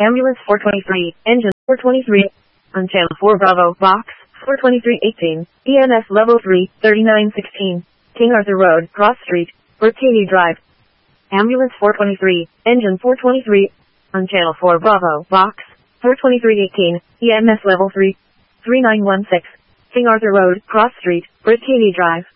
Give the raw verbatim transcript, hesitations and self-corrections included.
Ambulance four twenty-three, engine four twenty-three, on channel four Bravo, box four twenty-three eighteen, E M S level three, thirty-nine sixteen, King Arthur Road, Cross Street, Bertini Drive. Ambulance four twenty-three, engine four twenty-three, on channel four Bravo, box four twenty-three eighteen, E M S level three, thirty-nine sixteen, King Arthur Road, Cross Street, Bertini Drive.